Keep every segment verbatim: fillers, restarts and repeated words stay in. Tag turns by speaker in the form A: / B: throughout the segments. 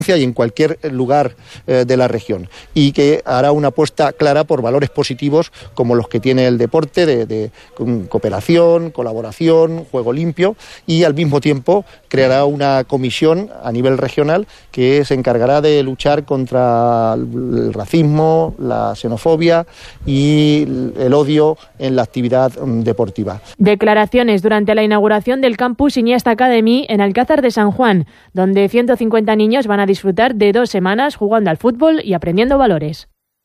A: y en cualquier lugar eh, de la región, y que hará una apuesta clara por valores positivos como los que tiene el deporte, de, de cooperación, colaboración, juego limpio, y al mismo tiempo creará una comisión a nivel regional que se encargará de luchar contra el racismo, la xenofobia y el odio en la actividad deportiva.
B: Declaraciones durante la inauguración del campus Iniesta Academy en Alcázar de San Juan, donde ciento cincuenta niños van a disfrutar de dos semanas jugando al fútbol y aprendiendo valores.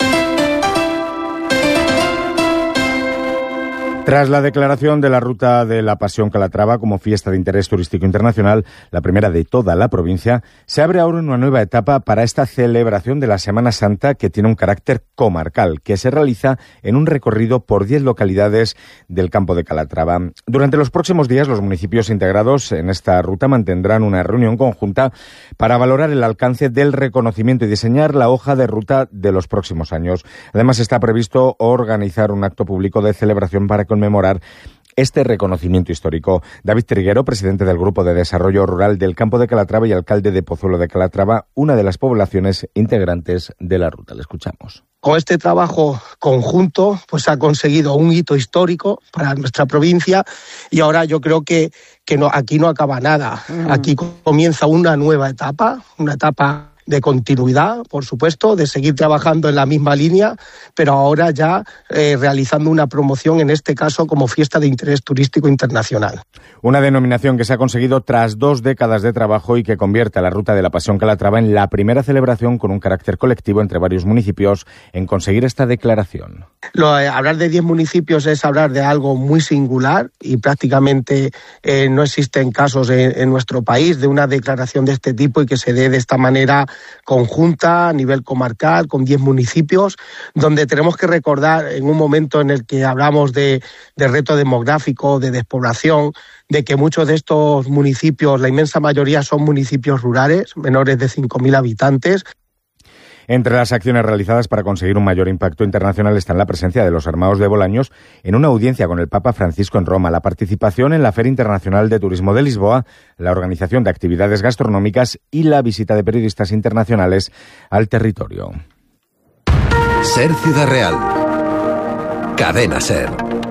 C: Tras la declaración de la Ruta de la Pasión Calatrava como fiesta de interés turístico internacional, la primera de toda la provincia, se abre ahora una nueva etapa para esta celebración de la Semana Santa que tiene un carácter comarcal, que se realiza en un recorrido por diez localidades del campo de Calatrava. Durante los próximos días, los municipios integrados en esta ruta mantendrán una reunión conjunta para valorar el alcance del reconocimiento y diseñar la hoja de ruta de los próximos años. Además, está previsto organizar un acto público de celebración para conmemorar este reconocimiento histórico. David Triguero, presidente del Grupo de Desarrollo Rural del Campo de Calatrava y alcalde de Pozuelo de Calatrava, una de las poblaciones integrantes de la ruta. Le escuchamos.
D: Con este trabajo conjunto, pues se ha conseguido un hito histórico para nuestra provincia y ahora yo creo que, que no, aquí no acaba nada. Uh-huh. Aquí comienza una nueva etapa, una etapa de continuidad, por supuesto, de seguir trabajando en la misma línea, pero ahora ya eh, realizando una promoción, en este caso como fiesta de interés turístico internacional.
C: Una denominación que se ha conseguido tras dos décadas de trabajo y que convierte a la Ruta de la Pasión Calatrava en la primera celebración con un carácter colectivo entre varios municipios en conseguir esta declaración.
D: Lo, eh, hablar de diez municipios es hablar de algo muy singular y prácticamente eh, no existen casos en, en nuestro país de una declaración de este tipo y que se dé de esta manera conjunta a nivel comarcal con diez municipios, donde tenemos que recordar en un momento en el que hablamos de, de reto demográfico, de despoblación, de que muchos de estos municipios, la inmensa mayoría son municipios rurales, menores de cinco mil habitantes.
C: Entre las acciones realizadas para conseguir un mayor impacto internacional están la presencia de los Armados de Bolaños en una audiencia con el Papa Francisco en Roma, la participación en la Feria Internacional de Turismo de Lisboa, la organización de actividades gastronómicas y la visita de periodistas internacionales al territorio.
E: Ser Ciudad Real. Cadena Ser.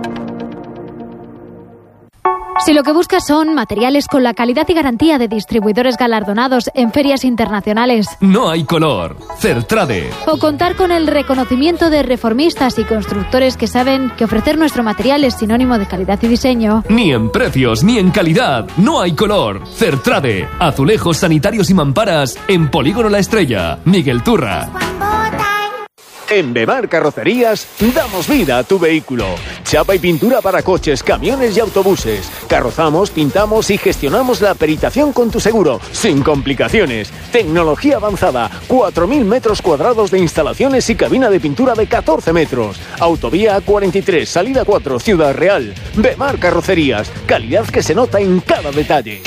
F: Si lo que buscas son materiales con la calidad y garantía de distribuidores galardonados en ferias internacionales,
G: no hay color. Certrade.
F: O contar con el reconocimiento de reformistas y constructores que saben que ofrecer nuestro material es sinónimo de calidad y diseño.
G: Ni en precios ni en calidad. No hay color. Certrade. Azulejos sanitarios y mamparas en Polígono La Estrella. Miguel Turra.
H: En Bemar Carrocerías damos vida a tu vehículo. Chapa y pintura para coches, camiones y autobuses. Carrozamos, pintamos y gestionamos la peritación con tu seguro, sin complicaciones. Tecnología avanzada, cuatro mil metros cuadrados de instalaciones y cabina de pintura de catorce metros. Autovía cuarenta y tres, salida cuatro, Ciudad Real. Bemar Carrocerías, calidad que se nota en cada detalle.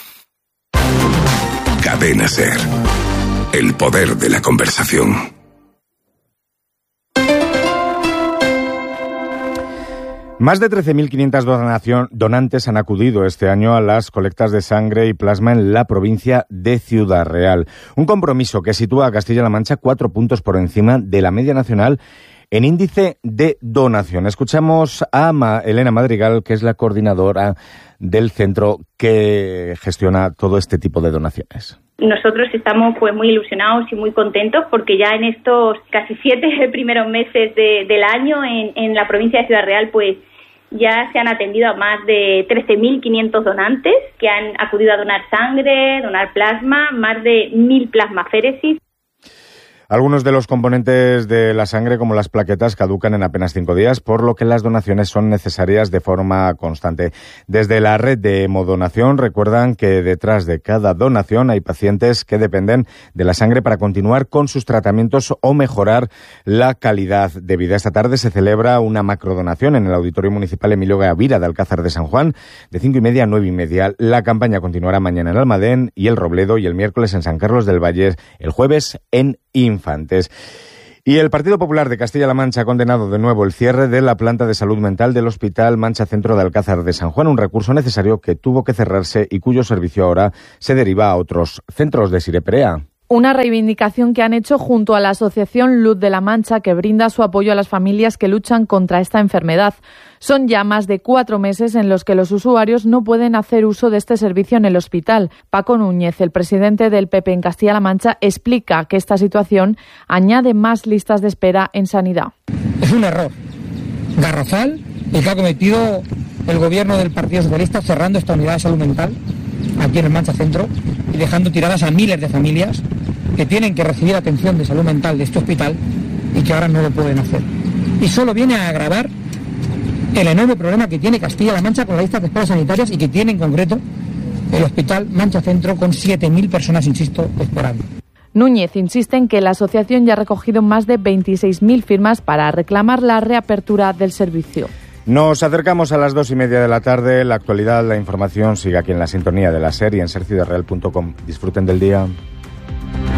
E: Cadena Ser. El poder de la conversación.
C: Más de trece mil quinientos donantes han acudido este año a las colectas de sangre y plasma en la provincia de Ciudad Real. Un compromiso que sitúa a Castilla-La Mancha cuatro puntos por encima de la media nacional en índice de donación. Escuchamos a Ma- Elena Madrigal, que es la coordinadora del centro que gestiona todo este tipo de donaciones.
I: Nosotros estamos pues muy ilusionados y muy contentos porque ya en estos casi siete primeros meses de, del año en, en la provincia de Ciudad Real pues ya se han atendido a más de trece mil quinientos donantes que han acudido a donar sangre, donar plasma, más de mil plasmaféresis.
C: Algunos de los componentes de la sangre, como las plaquetas, caducan en apenas cinco días, por lo que las donaciones son necesarias de forma constante. Desde la red de Hemodonación recuerdan que detrás de cada donación hay pacientes que dependen de la sangre para continuar con sus tratamientos o mejorar la calidad de vida. Esta tarde se celebra una macrodonación en el Auditorio Municipal Emilio Gavira de Alcázar de San Juan, de cinco y media a nueve y media. La campaña continuará mañana en Almadén y El Robledo y el miércoles en San Carlos del Valle, el jueves en Infantes. Y el Partido Popular de Castilla-La Mancha ha condenado de nuevo el cierre de la planta de salud mental del Hospital Mancha Centro de Alcázar de San Juan, un recurso necesario que tuvo que cerrarse y cuyo servicio ahora se deriva a otros centros de Sireperea.
J: Una reivindicación que han hecho junto a la Asociación Luz de la Mancha, que brinda su apoyo a las familias que luchan contra esta enfermedad. Son ya más de cuatro meses en los que los usuarios no pueden hacer uso de este servicio en el hospital. Paco Núñez, el presidente del P P en Castilla-La Mancha, explica que esta situación añade más listas de espera en sanidad.
K: Es un error garrafal el que ha cometido el gobierno del Partido Socialista cerrando esta unidad de salud mental aquí en el Mancha Centro y dejando tiradas a miles de familias que tienen que recibir atención de salud mental de este hospital y que ahora no lo pueden hacer. Y solo viene a agravar el enorme problema que tiene Castilla-La Mancha con las listas de espera sanitarias y que tiene en concreto el Hospital Mancha Centro con siete mil personas, insisto, esperando.
J: Núñez insiste en que la asociación ya ha recogido más de veintiséis mil firmas para reclamar la reapertura del servicio.
C: Nos acercamos a las dos y media de la tarde. La actualidad, la información sigue aquí en la sintonía de la SER y en ser ciudad real punto com. Disfruten del día.